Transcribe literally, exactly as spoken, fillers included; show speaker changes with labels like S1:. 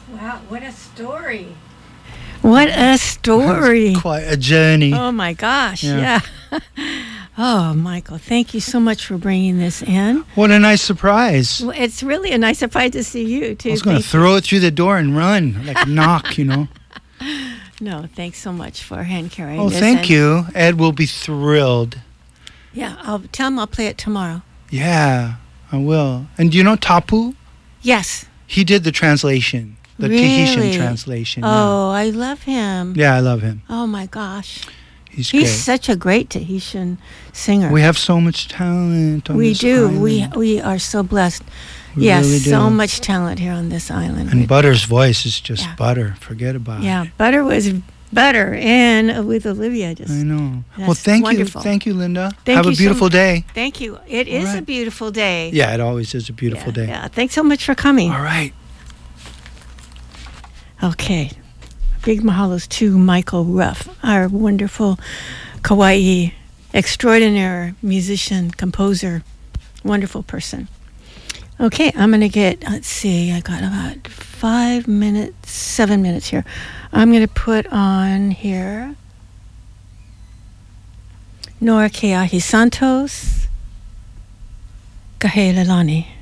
S1: Wow, what a story.
S2: What a story.
S3: Quite a journey.
S2: Oh, my gosh.
S3: Yeah.
S2: Yeah. Oh, Michael, thank you so much for bringing this in.
S3: What a nice surprise.
S2: Well, it's really a nice surprise to see you, too.
S3: I was going to
S2: Thank
S3: throw it through the door and run, like a knock, you know.
S2: you. No, thanks so much for hand carrying
S3: Oh,
S2: this.
S3: thank
S2: and-
S3: you. Ed will be thrilled.
S2: Yeah, I'll tell him I'll play it tomorrow.
S3: Yeah, I will. And do you know Tapu?
S2: Yes.
S3: He did the translation, the
S2: Really?
S3: Tahitian translation.
S2: Oh, I love him.
S3: Yeah, yeah I love him.
S2: Oh, my gosh.
S3: He's,
S2: He's
S3: great.
S2: such a great Tahitian singer.
S3: We have so much talent on
S2: we
S3: this
S2: do.
S3: island.
S2: We we are so blessed.
S3: We
S2: yes,
S3: really do.
S2: so much talent here on this island.
S3: And
S2: We-
S3: Butter's voice is just
S2: Yeah.
S3: butter. Forget about
S2: yeah,
S3: it.
S2: Butter was Butter, and with Olivia, just
S3: I know.
S2: That's
S3: Well, thank
S2: wonderful.
S3: you. Thank you, Linda.
S2: Thank
S3: have
S2: you
S3: a
S2: so
S3: beautiful
S2: much.
S3: day.
S2: Thank you. It
S3: All
S2: is a
S3: right.
S2: beautiful day.
S3: Yeah, it always is a beautiful
S2: yeah,
S3: day.
S2: Yeah, thanks so much for coming.
S3: All right.
S2: Okay. Big mahalos to Michael Ruff, our wonderful Kauai extraordinary musician, composer, wonderful person. Okay, I'm going to get, let's see, I got about five minutes, seven minutes here. I'm going to put on here Nora Keahi Santos, Kahe Lelani.